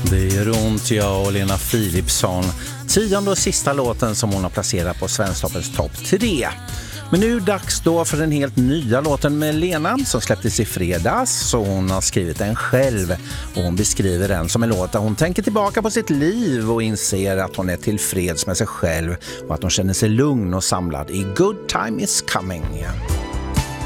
Det gör ont, jag och Lena Philipsson. 10:e och sista låten som hon har placerat på Svensktoppens topp 3. Men nu är det dags då för den helt nya låten med Lena som släpptes i fredags. Så hon har skrivit den själv och hon beskriver den som en låt där hon tänker tillbaka på sitt liv och inser att hon är tillfreds med sig själv och att hon känner sig lugn och samlad i Good Time Is Coming.